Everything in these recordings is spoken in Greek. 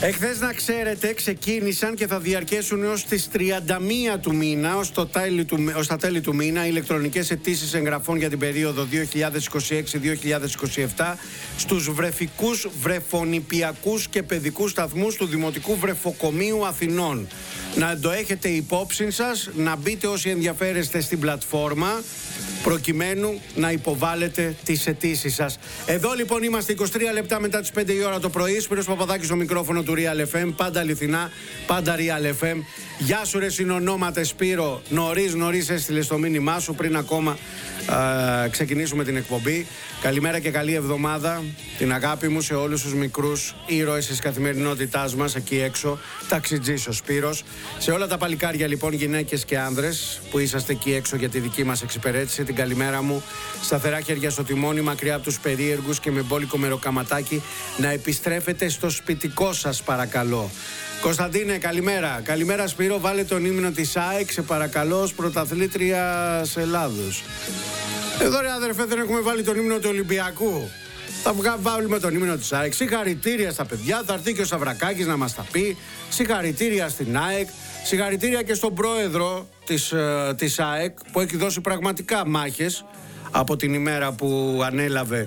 Εχθές, να ξέρετε, ξεκίνησαν και θα διαρκέσουν έως τις 31 του μήνα, ως τα τέλη του μήνα, ηλεκτρονικές αιτήσεις εγγραφών για την περίοδο 2026-2027 στους βρεφικούς, βρεφονηπιακούς και παιδικούς σταθμούς του Δημοτικού Βρεφοκομείου Αθηνών. Να το έχετε υπόψη σας, να μπείτε όσοι ενδιαφέρεστε στην πλατφόρμα, προκειμένου να υποβάλλετε τις αιτήσεις σας. Εδώ λοιπόν είμαστε 23 λεπτά μετά τις 5 η ώρα το πρωί. Σπύρος Παπαδάκης στο μικρόφωνο του Real FM. Πάντα αληθινά, πάντα Real FM. Γεια σου ρε συνονόματε Σπύρο. Νωρίς έστειλε το μήνυμά σου πριν ακόμα ξεκινήσουμε την εκπομπή. Καλημέρα και καλή εβδομάδα. Την αγάπη μου σε όλους τους μικρούς ήρωες της καθημερινότητάς μας εκεί έξω. Ταξιτζής ο Σπύρος. Σε όλα τα παλικάρια λοιπόν, γυναίκες και άνδρες που είσαστε εκεί έξω για τη δική μας εξυπηρέτηση, την καλημέρα μου. Σταθερά χέρια στο τιμόνι, μακριά από τους περίεργους και με μπόλικο μεροκαματάκι, να επιστρέφετε στο σπιτικό σας παρακαλώ. Κωνσταντίνε, καλημέρα. Καλημέρα Σπύρο, βάλε τον ύμνο της ΑΕΚ σε παρακαλώ ως πρωταθλήτριας Ελλάδος. Εδώ ρε αδερφέ, δεν έχουμε βάλει τον ύμνο του Ολυμπιακού. Θα βάλουμε τον ύμνο της ΑΕΚ. Συγχαρητήρια στα παιδιά, θα έρθει και ο Σαβρακάκης να μας τα πει. Συγχαρητήρια στην ΑΕΚ. Συγχαρητήρια και στον πρόεδρο της ΑΕΚ που έχει δώσει πραγματικά μάχες από την ημέρα που ανέλαβε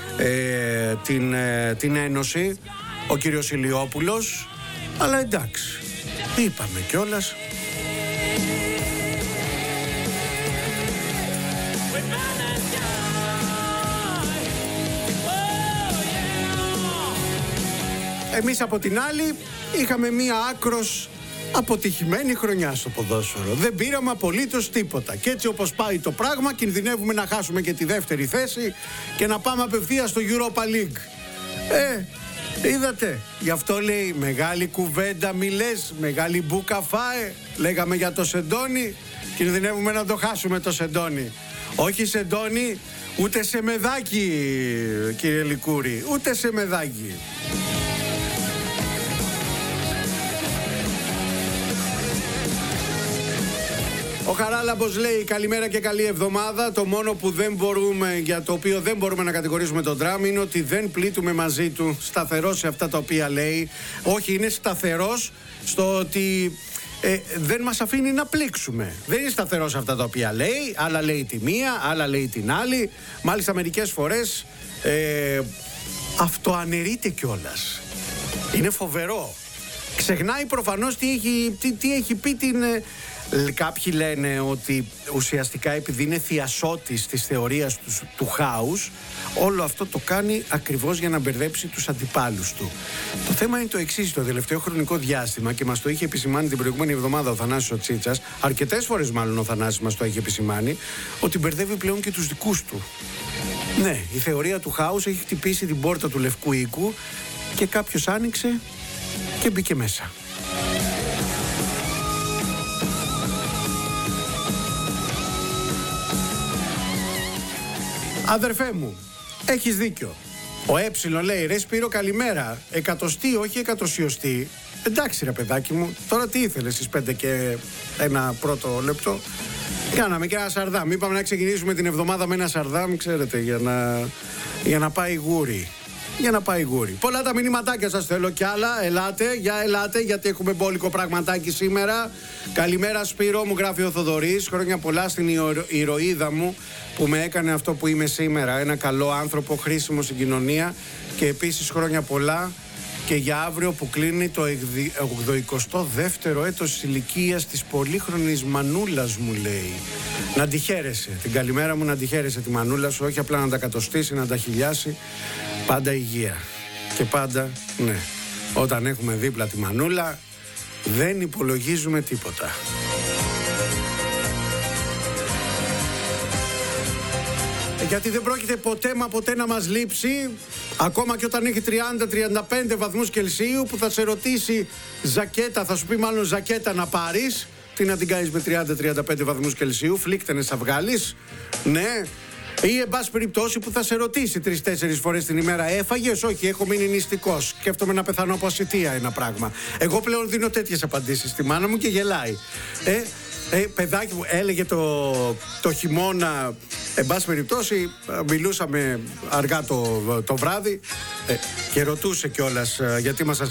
την Ένωση, ο κύριος Ηλιόπουλος. Αλλά εντάξει, είπαμε κιόλας. Εμείς από την άλλη είχαμε μία άκρος αποτυχημένη χρονιά στο ποδόσφαιρο. Δεν πήραμε απολύτως τίποτα. Και έτσι όπως πάει το πράγμα, κινδυνεύουμε να χάσουμε και τη δεύτερη θέση και να πάμε απευθείας στο Europa League. Είδατε, γι' αυτό λέει μεγάλη κουβέντα μη λες, μεγάλη μπούκα φάε. Λέγαμε για το Σεντόνι, κινδυνεύουμε να το χάσουμε το Σεντόνι. Όχι Σεντόνι, ούτε σε μεδάκι κύριε Λικούρη, ούτε σε μεδάκι. Ο Χαράλαμπος λέει καλημέρα και καλή εβδομάδα. Το μόνο που δεν μπορούμε, για το οποίο δεν μπορούμε να κατηγορήσουμε τον Τραμ, είναι ότι δεν πλήττουμε μαζί του. Σταθερός σε αυτά τα οποία λέει. Όχι, είναι σταθερός στο ότι δεν μας αφήνει να πλήξουμε. Δεν είναι σταθερός σε αυτά τα οποία λέει. Άλλα λέει τη μία, άλλα λέει την άλλη. Μάλιστα μερικές φορές αυτοαναιρείται κιόλας. Είναι φοβερό. Ξεχνάει προφανώς τι έχει πει την... Κάποιοι λένε ότι ουσιαστικά επειδή είναι θειασότης της θεωρίας του χάους, όλο αυτό το κάνει ακριβώς για να μπερδέψει τους αντιπάλους του. Το θέμα είναι το εξής: το τελευταίο χρονικό διάστημα, και μας το είχε επισημάνει την προηγούμενη εβδομάδα ο Θανάσης ο Τσίτσας, αρκετές φορές μάλλον ο Θανάσης μας το είχε επισημάνει, ότι μπερδεύει πλέον και τους δικούς του. Ναι, η θεωρία του χάους έχει χτυπήσει την πόρτα του Λευκού Οίκου και κάποιος άνοιξε και μπήκε μέσα. Αδερφέ μου, έχεις δίκιο. Ο Έψιλον λέει ρε Σπύρο καλημέρα. Εκατοστή, όχι εκατοσιωστή. Εντάξει ρε παιδάκι μου, τώρα τι ήθελες στις 5 και ένα πρώτο λεπτό? Κάναμε και ένα σαρδάμ. Είπαμε να ξεκινήσουμε την εβδομάδα με ένα σαρδάμ, ξέρετε, για να πάει γούρι. Για να πάει γούρι. Πολλά τα μηνυματάκια σας θέλω κι άλλα. Ελάτε, γιατί έχουμε μπόλικο πραγματάκι σήμερα. Καλημέρα Σπύρο, μου γράφει ο Θοδωρής. Χρόνια πολλά στην ηρωίδα μου που με έκανε αυτό που είμαι σήμερα. Ένα καλό άνθρωπο, χρήσιμο στην κοινωνία. Και επίσης χρόνια πολλά και για αύριο που κλείνει το 82ο έτος της ηλικίας της πολύχρονης μανούλας μου, λέει. Να τη χαίρεσαι. Την καλημέρα μου να τη χαίρεσαι τη μανούλα σου. Όχι απλά να τα κατοστήσει, να τα χιλιάσει. Πάντα υγεία. Και πάντα, ναι, όταν έχουμε δίπλα τη μανούλα, δεν υπολογίζουμε τίποτα. Γιατί δεν πρόκειται ποτέ να μας λείψει, ακόμα και όταν έχει 30-35 βαθμούς Κελσίου, που θα σε ρωτήσει ζακέτα, θα σου πει μάλλον ζακέτα να πάρεις. Τι να την κάνεις με 30-35 βαθμούς Κελσίου, φλίκτενες θα βγάλεις, ναι. Ή εν πάση περιπτώσει που θα σε ρωτήσει 3-4 φορές την ημέρα, έφαγες? Όχι, έχω μείνει νηστικός. Σκέφτομαι να πεθανώ από ασιτεία, ένα πράγμα. Εγώ πλέον δίνω τέτοιες απαντήσεις στη μάνα μου και γελάει. Παιδάκι μου, έλεγε το χειμώνα, εν πάση περιπτώσει, μιλούσαμε αργά το βράδυ και ρωτούσε κιόλας γιατί μας